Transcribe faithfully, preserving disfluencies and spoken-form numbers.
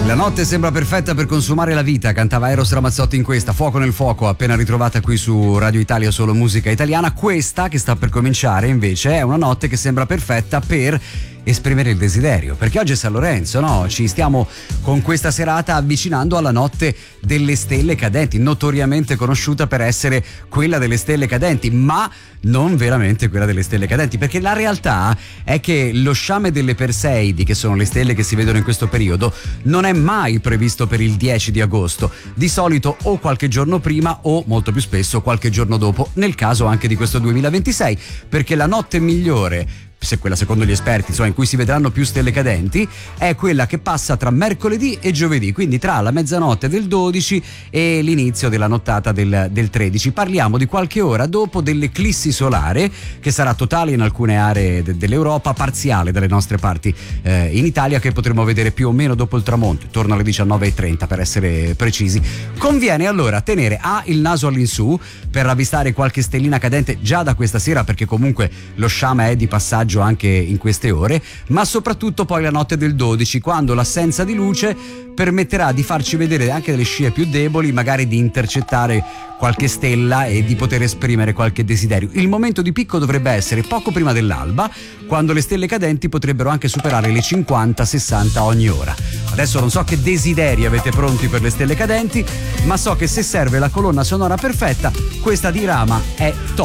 La notte sembra perfetta per consumare la vita, cantava Eros Ramazzotti in questa, Fuoco nel fuoco, appena ritrovata qui su Radio Italia, solo musica italiana. Questa che sta per cominciare invece è una notte che sembra perfetta per esprimere il desiderio, perché oggi è San Lorenzo, no? Ci stiamo con questa serata avvicinando alla notte delle stelle cadenti, notoriamente conosciuta per essere quella delle stelle cadenti, ma non veramente quella delle stelle cadenti, perché la realtà è che lo sciame delle Perseidi, che sono le stelle che si vedono in questo periodo, non è mai previsto per il dieci di agosto, di solito o qualche giorno prima o molto più spesso qualche giorno dopo, nel caso anche di questo duemilaventisei, perché la notte migliore, se quella secondo gli esperti, insomma, in cui si vedranno più stelle cadenti, è quella che passa tra mercoledì e giovedì, quindi tra la mezzanotte del dodici e l'inizio della nottata del, del tredici. Parliamo di qualche ora dopo dell'eclissi solare, che sarà totale in alcune aree de, dell'Europa, parziale dalle nostre parti eh, in Italia, che potremo vedere più o meno dopo il tramonto, intorno alle diciannove e trenta per essere precisi. Conviene allora tenere A il naso all'insù per avvistare qualche stellina cadente già da questa sera, perché comunque lo sciame è di passaggio anche in queste ore, ma soprattutto poi la notte del dodici, quando l'assenza di luce permetterà di farci vedere anche delle scie più deboli, magari di intercettare qualche stella e di poter esprimere qualche desiderio. Il momento di picco dovrebbe essere poco prima dell'alba, quando le stelle cadenti potrebbero anche superare le cinquanta sessanta ogni ora. Adesso non so che desideri avete pronti per le stelle cadenti, ma so che se serve la colonna sonora perfetta, questa di Rama è top.